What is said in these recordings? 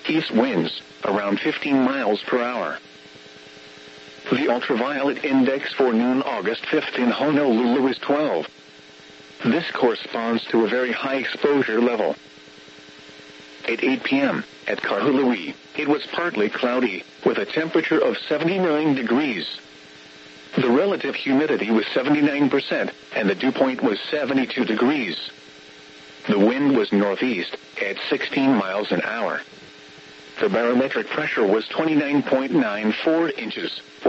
east winds, around 15 miles per hour. The ultraviolet index for noon August 5th in Honolulu is 12. This corresponds to a very high exposure level. At 8 p.m., at Kahului, it was partly cloudy, with a temperature of 79 degrees. The relative humidity was 79%, and the dew point was 72 degrees. The wind was northeast, at 16 miles an hour. The barometric pressure was 29.94 inches, or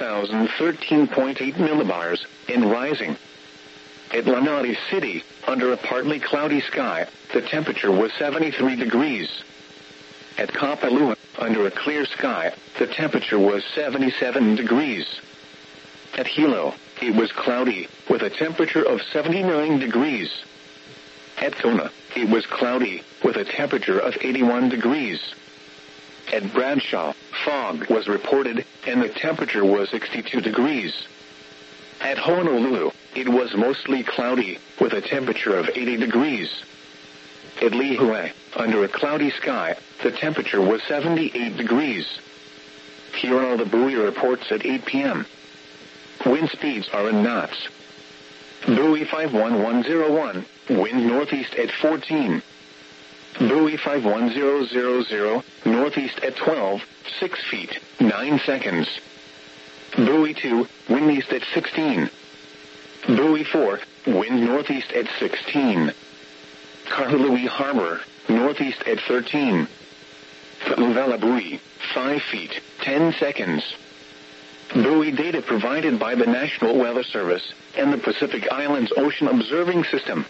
1,013.8 millibars, and rising. At Lanai City, under a partly cloudy sky, the temperature was 73 degrees. At Kapalua, under a clear sky, the temperature was 77 degrees. At Hilo, it was cloudy, with a temperature of 79 degrees. At Kona, it was cloudy, with a temperature of 81 degrees. At Bradshaw, fog was reported, and the temperature was 62 degrees. At Honolulu, it was mostly cloudy, with a temperature of 80 degrees. At Lihue, under a cloudy sky, the temperature was 78 degrees. Here are the buoy reports at 8 p.m. Wind speeds are in knots. Buoy 51101, wind northeast at 14. Buoy 51000, northeast at 12, 6 feet, 9 seconds. Buoy 2, wind east at 16. Buoy 4, wind northeast at 16. Kahului Harbor, northeast at 13. Paluvela buoy, 5 feet, 10 seconds. Buoy data provided by the National Weather Service and the Pacific Islands Ocean Observing System.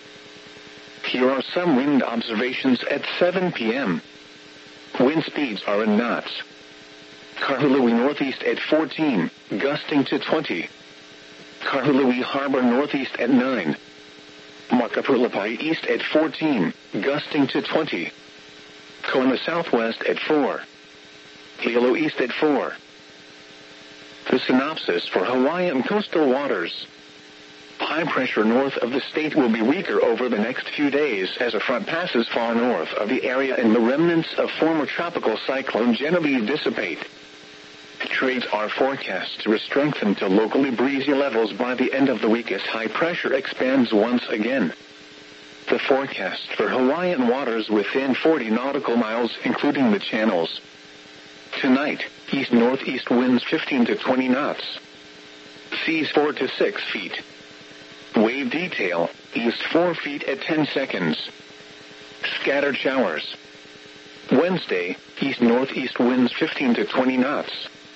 Here are some wind observations at 7 p.m. Wind speeds are in knots. Kahului northeast at 14, gusting to 20. Kahului Harbor northeast at 9. Makapulapai east at 14, gusting to 20. Kona southwest at 4. Hilo east at 4. The synopsis for Hawaiian coastal waters. High pressure north of the state will be weaker over the next few days as a front passes far north of the area and the remnants of former tropical cyclone Genevieve dissipate. Trades are forecast to strengthen to locally breezy levels by the end of the week as high pressure expands once again. The forecast for Hawaiian waters within 40 nautical miles, including the channels. Tonight, east-northeast winds 15 to 20 knots. Seas 4 to 6 feet. Wave detail, east 4 feet at 10 seconds. Scattered showers. Wednesday, east-northeast winds 15 to 20 knots.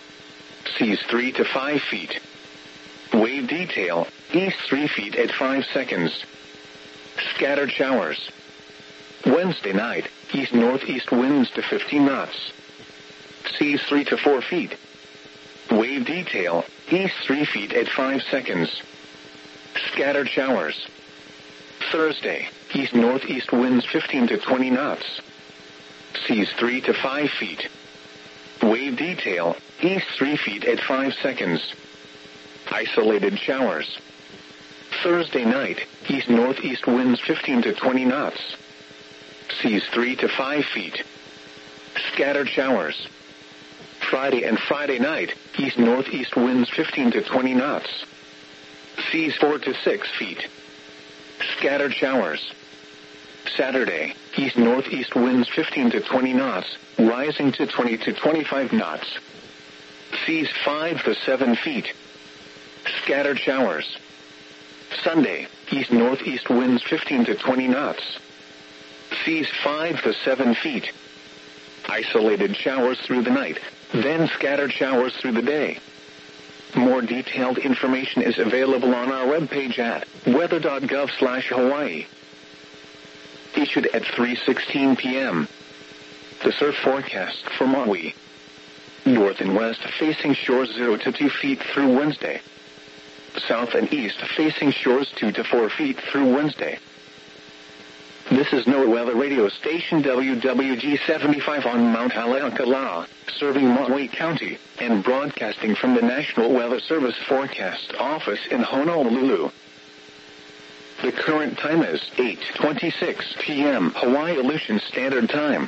Seas 3 to 5 feet. Wave detail, east 3 feet at 5 seconds. Scattered showers. Wednesday night, east-northeast winds to 15 knots. Seas 3 to 4 feet. Wave detail, east 3 feet at 5 seconds. Scattered showers. Thursday, east-northeast winds 15 to 20 knots. Seas 3 to 5 feet. Wave detail, east 3 feet at 5 seconds. Isolated showers. Thursday night, east-northeast winds 15 to 20 knots. Seas 3 to 5 feet. Scattered showers. Friday and Friday night, east-northeast winds 15 to 20 knots. Seas 4 to 6 feet. Scattered showers. Saturday, east-northeast winds 15 to 20 knots, rising to 20 to 25 knots. Seas 5 to 7 feet. Scattered showers. Sunday, east-northeast winds 15 to 20 knots. Seas 5 to 7 feet. Isolated showers through the night, then scattered showers through the day. More detailed information is available on our webpage at weather.gov/Hawaii. Issued at 3:16 p.m. The surf forecast for Maui. North and west facing shores 0 to 2 feet through Wednesday. South and east facing shores 2 to 4 feet through Wednesday. This is NOAA Weather Radio Station WWG-75 on Mount Haleakala, serving Maui County, and broadcasting from the National Weather Service Forecast Office in Honolulu. The current time is 8:26 p.m. Hawaii Aleutian Standard Time.